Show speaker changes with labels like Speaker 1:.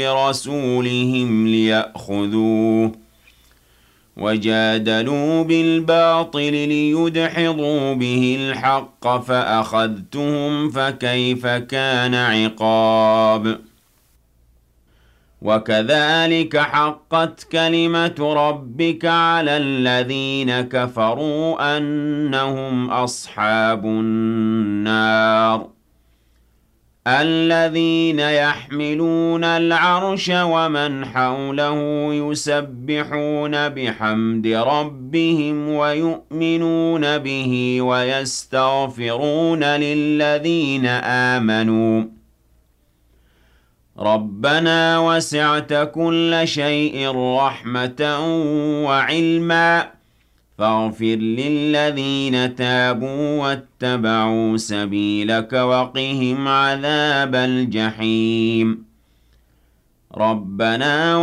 Speaker 1: رسولهم ليأخذوه وجادلوا بالباطل ليدحضوا به الحق فأخذتهم فكيف كان عقاب وكذلك حقت كلمة ربك على الذين كفروا أنهم أصحاب النار الذين يحملون العرش ومن حوله يسبحون بحمد ربهم ويؤمنون به ويستغفرون للذين آمنوا ربنا وسعت كل شيء رحمة وعلما فاغفر للذين تابوا واتبعوا سبيلك وقهم عذاب الجحيم ربنا